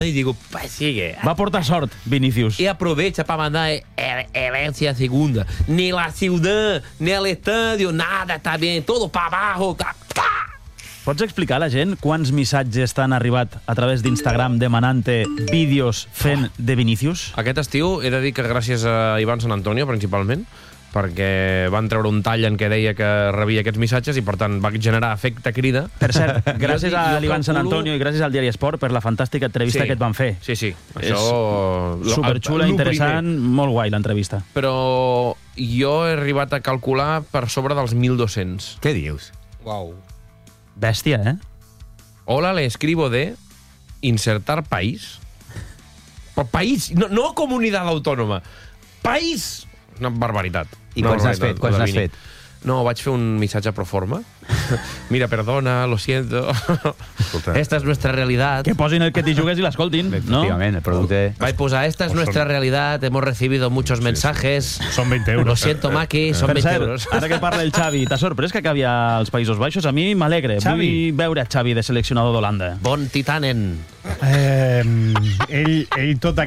y digo, pues sigue. Va portar sort, Vinícius. Y aprovecha para mandar herencia segunda. Ni la ciudad, ni el estadio, nada está bien, todo para abajo. Pots explicar a la gent quants missatges t'han arribat a través d'Instagram demanant-te vídeos fent de Vinícius? Aquest estiu he de dir que gràcies a Ivan San Antonio, principalment, perquè van treure un tall en què deia que rebia aquests missatges i, per tant, va generar efecte crida. Per cert, gràcies a l'Ivan San Antonio i gràcies al Diari Esport per la fantàstica entrevista que et van fer. Sí. És superxula, interessant, molt guai l'entrevista. Però jo he arribat a calcular per sobre dels 1.200. Què dius? Wow. Bèstia, eh? Hola, le escribo de insertar país. Però país, no comunitat autònoma. País! Una barbaritat. I quants n'has fet? Quants n'has fet? No, vaig fer un missatge pro forma. Mira, perdona, lo siento. Esta es nuestra realidad. Que posin el que t'hi jugues i l'escoltin, no? Efectivament, el producte... Vaig posar, esta es nuestra realidad, hemos recibido muchos mensajes. Son 20 euros. Lo siento, Maki, son Per 20 cert, euros. ara que parla el Xavi, t'ha sorprès que acabi als Països Baixos? A mi m'alegra. Vull veure Xavi de seleccionador d'Holanda. Bon titanen. Ell tot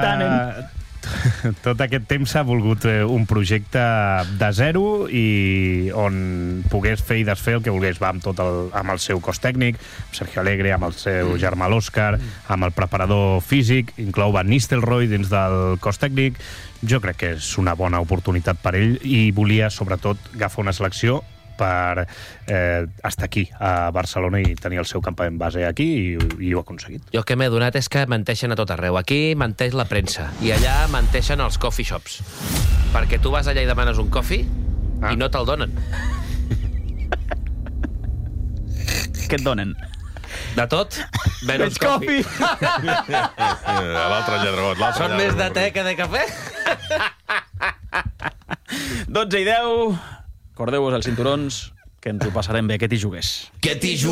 aquest temps s'ha volgut un projecte de zero i on pogués fer i desfer el que volgués. Va amb el seu cos tècnic, amb Sergio Alegre, amb el seu germà l'Òscar, amb el preparador físic, inclou Van Nistelrooy dins del cos tècnic. Jo crec que és una bona oportunitat per ell i volia, sobretot, agafar una selecció per estar aquí a Barcelona i tenir el seu campament base aquí i ho ha aconseguit. Jo el que m'he donat és que menteixen a tot arreu. Aquí menteix la premsa i allà menteixen els coffee shops. Perquè tu vas allà i demanes un coffee i no te'l donen. Què et donen? De tot, menys coffee. L'altre lladregot. Són més de te que de cafè. 12:10. Acordeu-vos els cinturons, que ens ho passarem bé. Que t'hi jugués. Que t'hi